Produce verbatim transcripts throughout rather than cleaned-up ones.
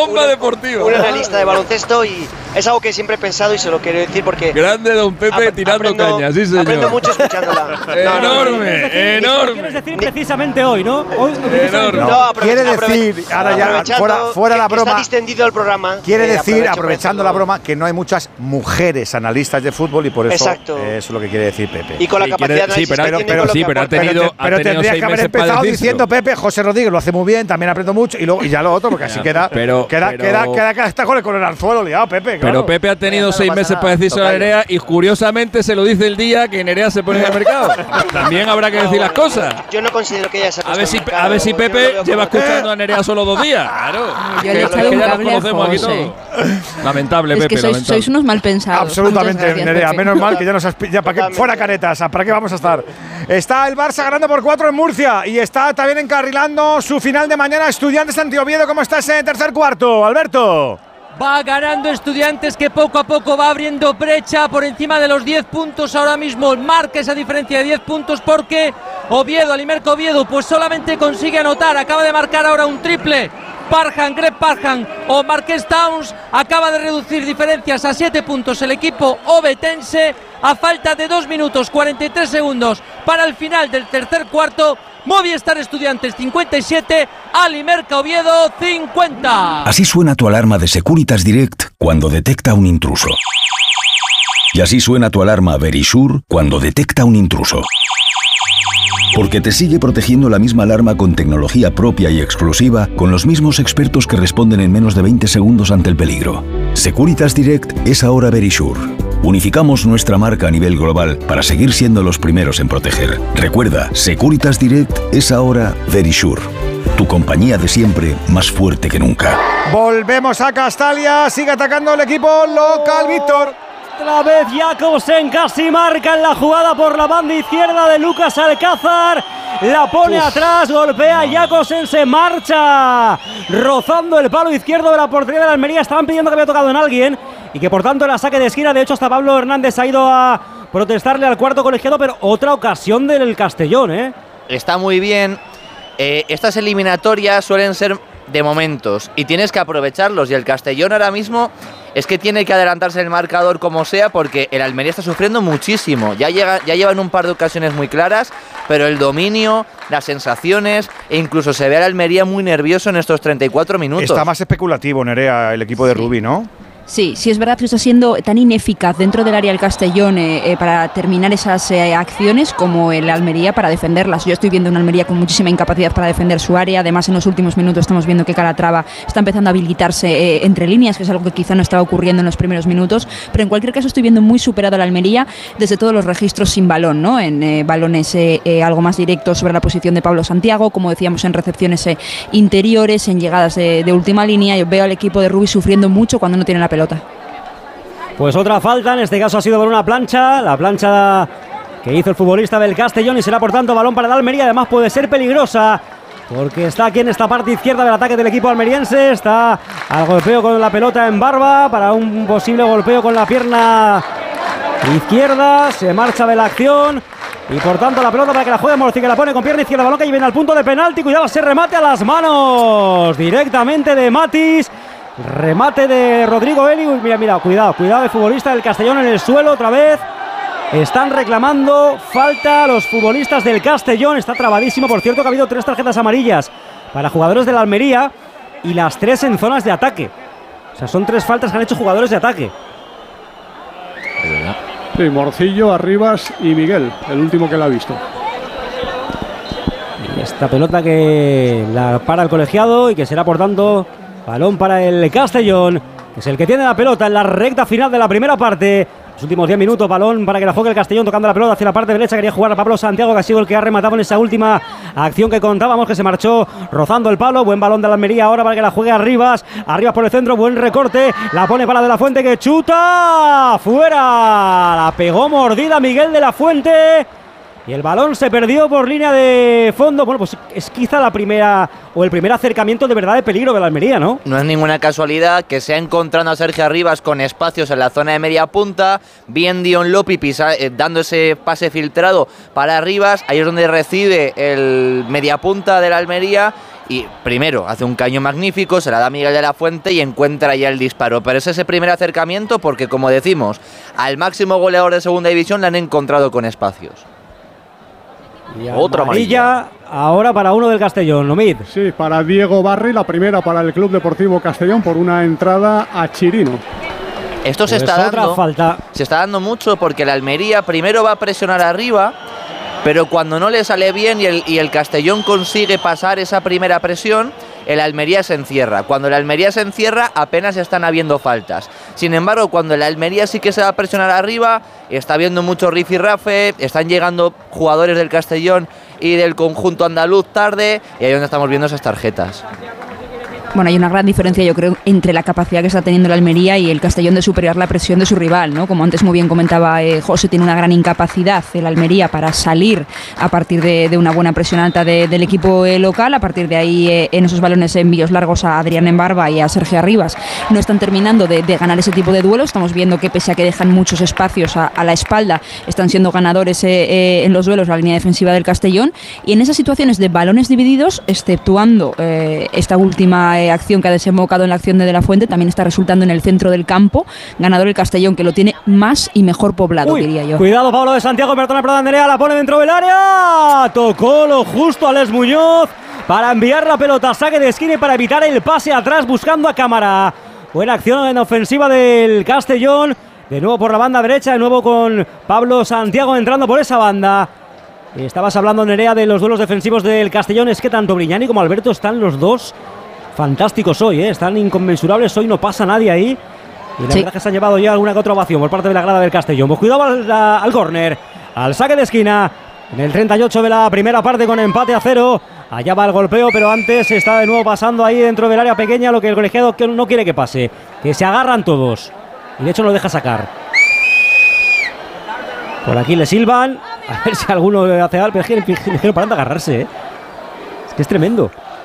bomba un, deportiva. Un analista de baloncesto y es algo que siempre he pensado y se lo quiero decir porque… Grande don Pepe ap- tirando aprendo, caña, sí señor. Aprendo mucho escuchándola. enorme, no, no, no. enorme. Quieres decir precisamente hoy, ¿no? Hoy, enorme. No, no quiere decir, ahora ya, fuera, fuera la broma… Está distendido el programa. Quiere eh, decir, aprovechando la broma, broma, que no hay muchas mujeres analistas de fútbol y por eso Exacto. eh, eso es lo que quiere decir Pepe. Y con la Sí, capacidad quiere, sí, pero, pero, pero, sí, pero ha tenido, pero, ha pero tenido tendrías seis que haber meses para empezado decírselo. diciendo Pepe, José Rodríguez lo hace muy bien, también aprendo mucho y luego y ya lo otro, porque así Ya, queda, pero, queda, pero, queda, queda, queda, queda, está con el, con el anzuelo liado, Pepe. Claro. Pero Pepe ha tenido no seis pasa meses nada, para decirse a tocayo. Nerea y curiosamente se lo dice el día que Nerea se pone en el mercado. También habrá que decir las cosas. Yo no considero que ella se A ver si, a ver si Pepe lleva escuchando a Nerea solo dos días. Claro. Yo le he Es que echado un ya nos cable a conocemos aquí José. todos. Lamentable, Es Pepe, que sois, lamentable. sois unos mal pensados. Absolutamente, Muchas gracias, Nerea. Pepe. Menos mal que ya nos has pi- ya, ¿para qué? Fuera caretas. ¿Para qué vamos a estar? Está el Barça ganando por cuatro en Murcia y está también encarrilando su final de mañana. Estudiantes ante Oviedo. ¿Cómo está ese tercer cuarto, Alberto? Va ganando Estudiantes, que poco a poco va abriendo brecha por encima de los diez puntos ahora mismo. Marca esa diferencia de diez puntos porque Oviedo, Alimerka Oviedo, pues solamente consigue anotar. Acaba de marcar ahora un triple Parham, Greg Parham o Marques Towns. Acaba de reducir diferencias a siete puntos el equipo ovetense a falta de dos minutos cuarenta y tres segundos para el final del tercer cuarto. Movistar Estudiantes cincuenta y siete, Alimerka Oviedo cincuenta. Así suena tu alarma de Securitas Direct cuando detecta un intruso. Y así suena tu alarma Verisure cuando detecta un intruso. Porque te sigue protegiendo la misma alarma con tecnología propia y exclusiva, con los mismos expertos que responden en menos de veinte segundos ante el peligro. Securitas Direct es ahora Verisure. Unificamos nuestra marca a nivel global para seguir siendo los primeros en proteger. Recuerda, Securitas Direct es ahora Verisure. Tu compañía de siempre, más fuerte que nunca. Volvemos a Castalia. Sigue atacando el equipo local, Víctor. Otra vez Jakobsen casi marca en la jugada por la banda izquierda de Lucas Alcázar. La pone Uf. atrás, golpea Jakobsen, se marcha rozando el palo izquierdo de la portería de la Almería. Estaban pidiendo que había tocado en alguien y que por tanto era saque de esquina. De hecho, hasta Pablo Hernández ha ido a protestarle al cuarto colegiado, pero otra ocasión del Castellón, ¿eh? Está muy bien. Eh, estas eliminatorias suelen ser de momentos y tienes que aprovecharlos, y el Castellón ahora mismo es que tiene que adelantarse el marcador como sea, porque el Almería está sufriendo muchísimo. Ya, llega, ya llevan un par de ocasiones muy claras, pero el dominio, las sensaciones, e incluso se ve al Almería muy nervioso en estos treinta y cuatro minutos. Está más especulativo, Nerea, el equipo de Sí. Rubí, ¿no? Sí, sí es verdad que está siendo tan ineficaz dentro del área del Castellón eh, eh, para terminar esas eh, acciones como el Almería para defenderlas. Yo estoy viendo una Almería con muchísima incapacidad para defender su área. Además, en los últimos minutos estamos viendo que Calatrava está empezando a habilitarse eh, entre líneas, que es algo que quizá no estaba ocurriendo en los primeros minutos. Pero en cualquier caso estoy viendo muy superado al Almería desde todos los registros sin balón, ¿no? En eh, balones eh, eh, algo más directos sobre la posición de Pablo Santiago, como decíamos, en recepciones eh, interiores, en llegadas de, de última línea. Yo veo al equipo de Rubí sufriendo mucho cuando no tiene la pelota. Pues otra falta, en este caso ha sido por una plancha, la plancha que hizo el futbolista del Castellón, y será por tanto balón para el Almería. Además puede ser peligrosa porque está aquí en esta parte izquierda del ataque del equipo almeriense. Está al golpeo con la pelota en barba para un posible golpeo con la pierna izquierda. Se marcha de la acción y por tanto la pelota para que la juegue Morci, que la pone con pierna izquierda, balón que viene al punto de penalti. Cuidado, se remate a las manos directamente de Matis. Remate de Rodrigo Eli. Mira, mira, cuidado, cuidado el futbolista del Castellón en el suelo otra vez. Están reclamando falta los futbolistas del Castellón. Está trabadísimo, por cierto, que ha habido tres tarjetas amarillas para jugadores de la Almería y las tres en zonas de ataque. O sea, son tres faltas que han hecho jugadores de ataque. Sí, Morcillo, Arribas y Miguel, el último que la ha visto. Y esta pelota que la para el colegiado y que será por tanto balón para el Castellón, que es el que tiene la pelota en la recta final de la primera parte. Los últimos diez minutos, balón para que la juegue el Castellón, tocando la pelota hacia la parte derecha. Quería jugar a Pablo Santiago, que ha sido el que ha rematado en esa última acción que contábamos, que se marchó rozando el palo. Buen balón de la Almería ahora para que la juegue Arribas. Arribas por el centro, buen recorte. La pone para De la Fuente, que chuta. ¡Fuera! La pegó mordida Miguel De la Fuente. Y el balón se perdió por línea de fondo. Bueno, pues es quizá la primera o el primer acercamiento de verdad de peligro de la Almería, ¿no? No es ninguna casualidad que sea encontrando a Sergio Arribas con espacios en la zona de media punta. Bien Dion Lopi pisa, eh, dando ese pase filtrado para Arribas. Ahí es donde recibe el media punta de la Almería y primero hace un caño magnífico, se la da a Miguel de la Fuente y encuentra ya el disparo. Pero es ese primer acercamiento porque, como decimos, al máximo goleador de segunda división le han encontrado con espacios. Y otra amarilla ahora para uno del Castellón, Lomid. Sí, para Diego Barri, la primera para el Club Deportivo Castellón por una entrada a Chirino. Esto se Pues está otra dando, falta. se está dando mucho porque la Almería primero va a presionar arriba, pero cuando no le sale bien y el, y el Castellón consigue pasar esa primera presión, el Almería se encierra. Cuando el Almería se encierra, apenas están habiendo faltas. Sin embargo, cuando el Almería sí que se va a presionar arriba, está habiendo mucho rifirrafe, están llegando jugadores del Castellón y del conjunto andaluz tarde, y ahí es donde estamos viendo esas tarjetas. Bueno, hay una gran diferencia, yo creo, entre la capacidad que está teniendo la Almería y el Castellón de superar la presión de su rival, ¿no? Como antes muy bien comentaba eh, José, tiene una gran incapacidad el Almería para salir a partir de, de una buena presión alta de, del equipo eh, local. A partir de ahí, eh, en esos balones envíos largos a Adrián Embarba y a Sergio Arribas, no están terminando de, de ganar ese tipo de duelos. Estamos viendo que pese a que dejan muchos espacios a, a la espalda, están siendo ganadores eh, eh, en los duelos la línea defensiva del Castellón. Y en esas situaciones de balones divididos, exceptuando eh, esta última eh, acción que ha desembocado en la acción de De la Fuente, también está resultando en el centro del campo, ganador el Castellón, que lo tiene más y mejor poblado, Uy, diría yo. Cuidado, Pablo de Santiago, perdona, perdón, Nerea, la pone dentro del área, tocó lo justo a Les Muñoz para enviar la pelota a saque de esquina y para evitar el pase atrás buscando a Cámara. Buena acción en ofensiva del Castellón, de nuevo por la banda derecha, de nuevo con Pablo Santiago entrando por esa banda. Estabas hablando, Nerea, de los duelos defensivos del Castellón. Es que tanto Brignani como Alberto están los dos fantásticos hoy, ¿eh? Están inconmensurables hoy, no pasa nadie ahí. Y la Sí. verdad es que se han llevado ya alguna que otra ovación por parte de la grada del Castellón. Pues cuidado al, al córner, al saque de esquina, en el treinta y ocho de la primera parte con empate a cero. Allá va el golpeo, pero antes está de nuevo pasando ahí dentro del área pequeña lo que el colegiado no quiere que pase, que se agarran todos. Y de hecho lo deja sacar. Por aquí le silban, a ver si alguno hace algo, pero es que le paran de agarrarse, ¿eh? Es que es tremendo.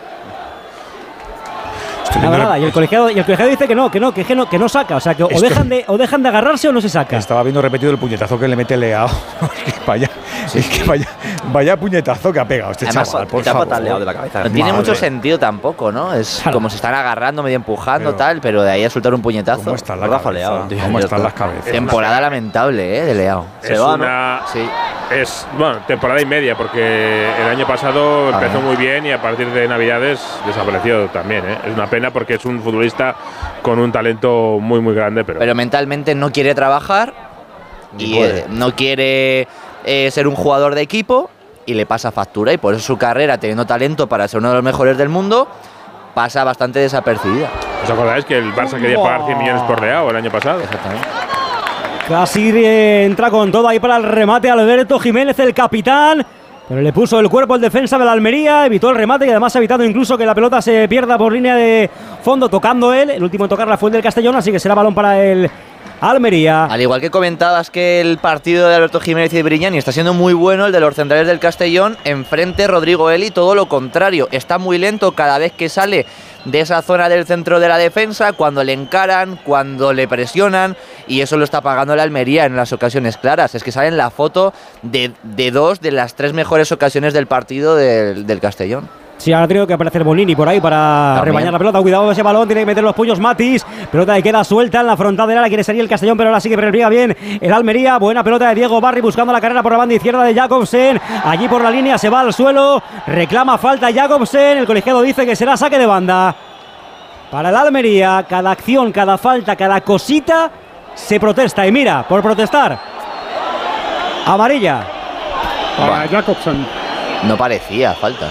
Nada, nada. Y el colegiado, y el colegiado dice que no, que no, que no, que no saca. O sea, que o dejan, de, o dejan de agarrarse o no se saca. Estaba viendo repetido el puñetazo que le mete Leao. vaya, sí, es que vaya, vaya puñetazo que ha pegado este Además, chaval, por te ha favor. pataleado de la cabeza. No tiene mucho sentido tampoco, ¿no? Es Claro. como se están agarrando, medio empujando, Pero- tal, pero de ahí a soltar un puñetazo. ¿Cómo está la Rafa cabeza? Leao, tío, ¿Cómo ya están está. las cabezas? Temporada lamentable, ¿eh? De Leao. Es Se va, ¿no? una, Sí. es, bueno, temporada y media, porque el año pasado Ah, empezó bien. muy bien y a partir de Navidades desapareció también, ¿eh? Es una pena porque es un futbolista con un talento muy, muy grande, pero, Pero mentalmente no quiere trabajar y puede. eh, no quiere eh, ser un jugador de equipo y le pasa factura, y por eso su carrera, teniendo talento para ser uno de los mejores del mundo, pasa bastante desapercibida. ¿os acordáis que el Barça quería pagar cien millones por Leao el año pasado? Exactamente. Casi eh, entra con todo ahí para el remate Alberto Jiménez, el capitán. Pero le puso el cuerpo el defensa de la Almería, evitó el remate y además ha evitado incluso que la pelota se pierda por línea de fondo, tocando él. El último en tocarla fue el del Castellón, así que será balón para el Almería. Al igual que comentabas que el partido de Alberto Jiménez y de Brignani está siendo muy bueno, el de los centrales del Castellón, enfrente Rodrigo Eli, todo lo contrario. Está muy lento cada vez que sale de esa zona del centro de la defensa, cuando le encaran, cuando le presionan, y eso lo está pagando la Almería en las ocasiones claras. Es que sale en la foto de, de dos de las tres mejores ocasiones del partido del, del Castellón. Sí, ahora ha tenido que aparecer Bonini por ahí para También. rebañar la pelota. Cuidado ese balón, tiene que meter los puños Matis. Pelota que queda suelta en la frontal del área, quiere salir el Castellón, pero ahora sí que perbriga bien el Almería. Buena pelota de Diego Barri buscando la carrera por la banda izquierda de Jacobsen. Allí por la línea se va al suelo, reclama falta Jacobsen. El colegiado dice que será saque de banda para el Almería. Cada acción, cada falta, cada cosita se protesta. Y mira, por protestar, amarilla. Para Jacobsen. No parecía falta.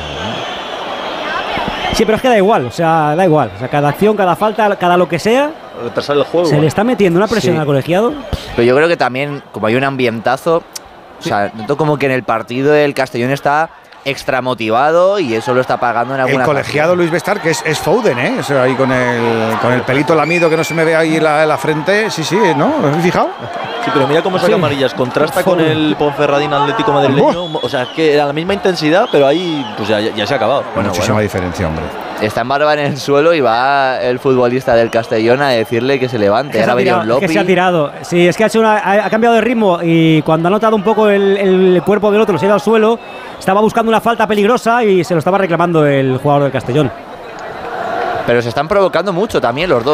Sí, pero es que da igual, o sea, da igual. O sea, cada acción, cada falta, cada lo que sea, Retrasar el juego. se le está metiendo una presión Sí. al colegiado. Pero yo creo que también, como hay un ambientazo, o sea, noto como que en el partido el Castellón está extra motivado y eso lo está pagando en El alguna colegiado ocasión. Luis Bestar, que es, es Foden, ¿eh? O sea, ahí con el, con el pelito lamido que no se me ve ahí la, la frente. Sí, sí, ¿no? ¿Os habéis fijado? Sí, pero mira cómo saca Sí. amarillas. Contrasta con el Ponferradín Atlético madrileño. O sea, es que era la misma intensidad, pero ahí pues ya, ya se ha acabado. Bueno, muchísima diferencia, hombre. Está en barba en el suelo y va el futbolista del Castellón a decirle que se levante. Que se, Ahora ha venía tirado, un es que Lopi. se ha tirado. Sí, es que ha, hecho una- ha, ha cambiado de ritmo y cuando ha notado un poco el, el cuerpo del otro, se ha ido al suelo estaba buscando una falta peligrosa y se lo estaba reclamando el jugador del Castellón. Pero se están provocando mucho también los dos.